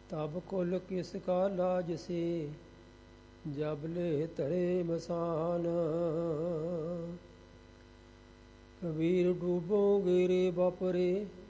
तब कुल किसका लाज से जब ले तरे मसान। कबीर डूबोगे रे बाप रे